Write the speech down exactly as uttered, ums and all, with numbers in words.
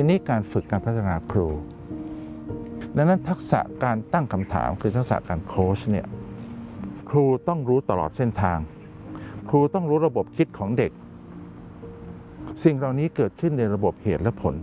ทีนี้การฝึกการพัฒนาครูดังนั้นทักษะการตั้งคำถามคือทักษะการโค้ชเนี่ยครูต้องรู้ตลอดเส้นทางครูต้องรู้ระบบคิดของเด็กสิ่งเหล่านี้เกิดขึ้นในระบบเหตุและผล